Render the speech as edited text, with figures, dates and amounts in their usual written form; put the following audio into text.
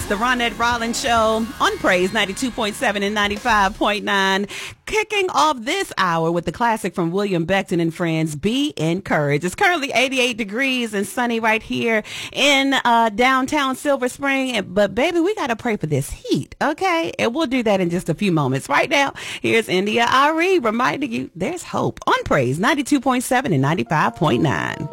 the Ronette Rollins Show on Praise 92.7 and 95.9. Kicking off this hour with the classic from William Beckton and Friends, Be Encouraged. It's currently 88 degrees and sunny right here in downtown Silver Spring. But, baby, we got to pray for this heat, okay? And we'll do that in just a few moments. Right now, here's India Ari reminding you there's hope on Praise 92.7 and 95.9.